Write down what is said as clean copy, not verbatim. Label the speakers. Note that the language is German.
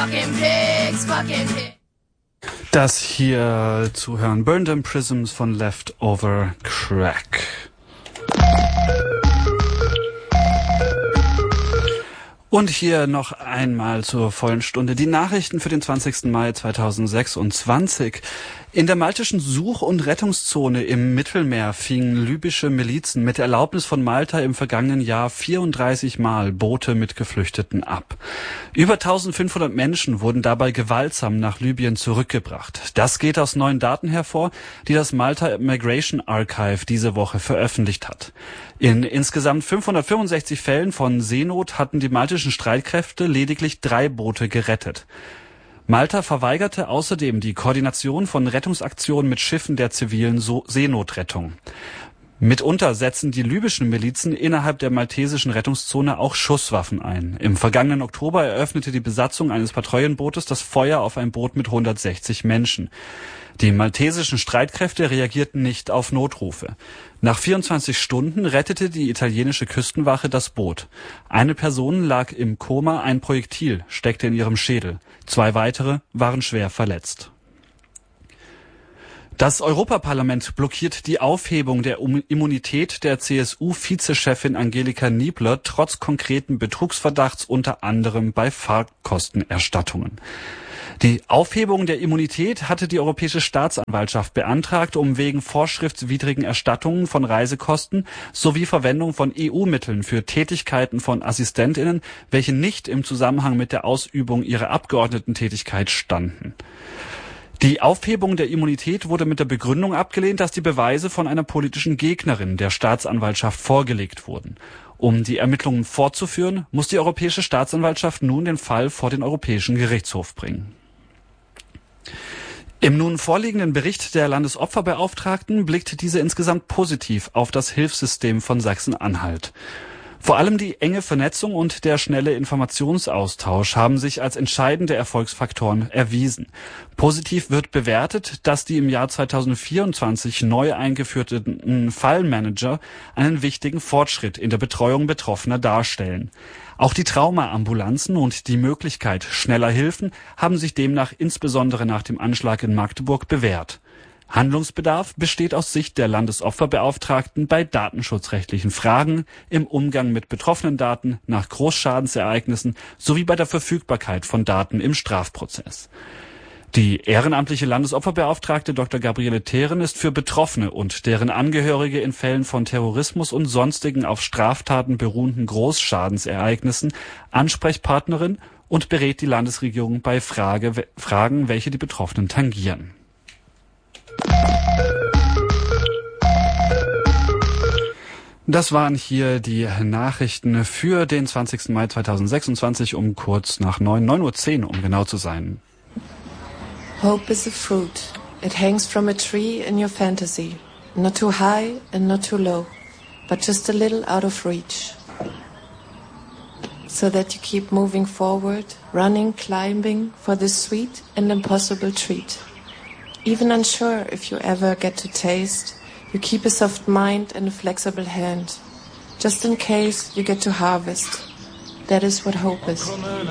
Speaker 1: fucking pigs, fucking pigs.
Speaker 2: Das hier zu hören, Burn Them Prisms von Leftover Crack. Und hier noch einmal zur vollen Stunde die Nachrichten für den 20. Mai 2026. In der maltischen Such- und Rettungszone im Mittelmeer fingen libysche Milizen mit Erlaubnis von Malta im vergangenen Jahr 34 Mal Boote mit Geflüchteten ab. Über 1500 Menschen wurden dabei gewaltsam nach Libyen zurückgebracht. Das geht aus neuen Daten hervor, die das Malta Migration Archive diese Woche veröffentlicht hat. In insgesamt 565 Fällen von Seenot hatten die maltischen Streitkräfte lediglich 3 Boote gerettet. Malta verweigerte außerdem die Koordination von Rettungsaktionen mit Schiffen der zivilen Seenotrettung. Mitunter setzen die libyschen Milizen innerhalb der maltesischen Rettungszone auch Schusswaffen ein. Im vergangenen Oktober eröffnete die Besatzung eines Patrouillenbootes das Feuer auf ein Boot mit 160 Menschen. Die maltesischen Streitkräfte reagierten nicht auf Notrufe. Nach 24 Stunden rettete die italienische Küstenwache das Boot. Eine Person lag im Koma, ein Projektil steckte in ihrem Schädel. 2 weitere waren schwer verletzt. Das Europaparlament blockiert die Aufhebung der Immunität der CSU-Vizechefin Angelika Niebler trotz konkreten Betrugsverdachts unter anderem bei Fahrtkostenerstattungen. Die Aufhebung der Immunität hatte die Europäische Staatsanwaltschaft beantragt, um wegen vorschriftswidrigen Erstattungen von Reisekosten sowie Verwendung von EU-Mitteln für Tätigkeiten von AssistentInnen, welche nicht im Zusammenhang mit der Ausübung ihrer Abgeordnetentätigkeit standen. Die Aufhebung der Immunität wurde mit der Begründung abgelehnt, dass die Beweise von einer politischen Gegnerin der Staatsanwaltschaft vorgelegt wurden. Um die Ermittlungen fortzuführen, muss die Europäische Staatsanwaltschaft nun den Fall vor den Europäischen Gerichtshof bringen. Im nun vorliegenden Bericht der Landesopferbeauftragten blickt diese insgesamt positiv auf das Hilfssystem von Sachsen-Anhalt. Vor allem die enge Vernetzung und der schnelle Informationsaustausch haben sich als entscheidende Erfolgsfaktoren erwiesen. Positiv wird bewertet, dass die im Jahr 2024 neu eingeführten Fallmanager einen wichtigen Fortschritt in der Betreuung Betroffener darstellen. Auch die Traumaambulanzen und die Möglichkeit schneller Hilfen haben sich demnach insbesondere nach dem Anschlag in Magdeburg bewährt. Handlungsbedarf besteht aus Sicht der Landesopferbeauftragten bei datenschutzrechtlichen Fragen, im Umgang mit betroffenen Daten nach Großschadensereignissen sowie bei der Verfügbarkeit von Daten im Strafprozess. Die ehrenamtliche Landesopferbeauftragte Dr. Gabriele Theeren ist für Betroffene und deren Angehörige in Fällen von Terrorismus und sonstigen auf Straftaten beruhenden Großschadensereignissen Ansprechpartnerin und berät die Landesregierung bei Fragen, welche die Betroffenen tangieren. Das waren hier die Nachrichten für den 20. Mai 2026 um kurz nach 9:10 Uhr, um genau zu sein.
Speaker 3: Hope is a fruit. It hangs from a tree in your fantasy. Not too high and not too low, but just a little out of reach. So that you keep moving forward, running, climbing for this sweet and impossible treat. Even unsure if you ever get to taste, you keep a soft mind and a flexible hand. Just in case you get to harvest. That is what hope is.